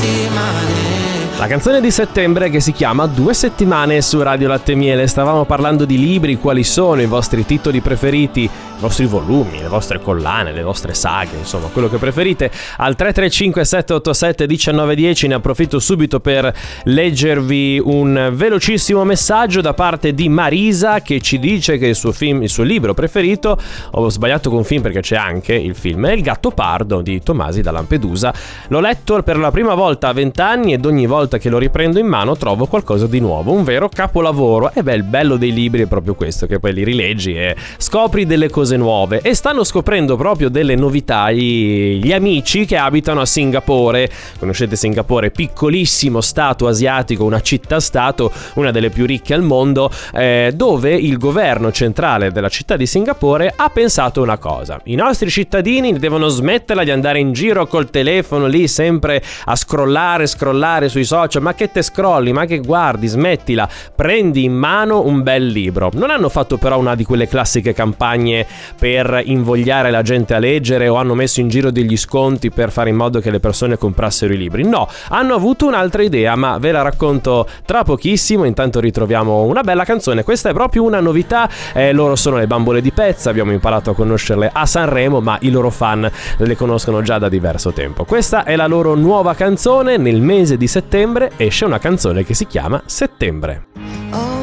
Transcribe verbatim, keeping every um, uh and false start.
settimane. La canzone di settembre che si chiama Due settimane su Radio Latte e Miele. Stavamo parlando di libri, quali sono i vostri titoli preferiti, i vostri volumi, le vostre collane, le vostre saghe, insomma, quello che preferite. Al tre tre cinque sette otto sette uno nove uno zero ne approfitto subito per leggervi un velocissimo messaggio da parte di Marisa, che ci dice che il suo film, il suo libro preferito, ho sbagliato con film perché c'è anche il film, è Il gatto pardo di Tomasi da Lampedusa. L'ho letto per la prima volta a vent'anni ed ogni volta che lo riprendo in mano trovo qualcosa di nuovo, un vero capolavoro. E beh, il bello dei libri è proprio questo, che poi li rileggi e scopri delle cose nuove. E stanno scoprendo proprio delle novità gli, gli amici che abitano a Singapore. Conoscete Singapore? Piccolissimo stato asiatico, una città-stato, una delle più ricche al mondo, eh, dove il governo centrale della città di Singapore ha pensato una cosa: i nostri cittadini devono smetterla di andare in giro col telefono lì sempre a scrollare, scrollare sui social. Ma che te scrolli, ma che guardi, smettila, prendi in mano un bel libro. Non hanno fatto però una di quelle classiche campagne per invogliare la gente a leggere, o hanno messo in giro degli sconti per fare in modo che le persone comprassero i libri. No, hanno avuto un'altra idea, ma ve la racconto tra pochissimo. Intanto ritroviamo una bella canzone. Questa è proprio una novità, eh, loro sono le Bambole di Pezza, abbiamo imparato a conoscerle a Sanremo, ma i loro fan le conoscono già da diverso tempo. Questa è la loro nuova canzone. Nel mese di settembre esce una canzone che si chiama Settembre.